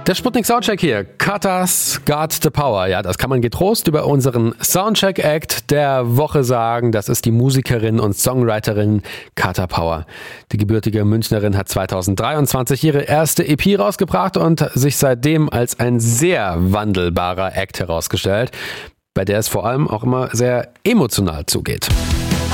Der Sputnik Soundcheck hier. Kata's Got the Power. Ja, das kann man getrost über unseren Soundcheck-Act der Woche sagen. Das ist die Musikerin und Songwriterin Kata Power. Die gebürtige Münchnerin hat 2023 ihre erste EP rausgebracht und sich seitdem als ein sehr wandelbarer Act herausgestellt, bei der es vor allem auch immer sehr emotional zugeht.